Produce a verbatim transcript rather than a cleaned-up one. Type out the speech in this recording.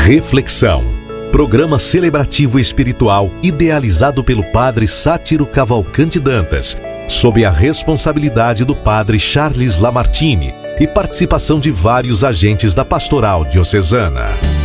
Reflexão. Programa celebrativo espiritual idealizado pelo padre Sátiro Cavalcante Dantas, sob a responsabilidade do padre Charles Lamartine e participação de vários agentes da pastoral diocesana.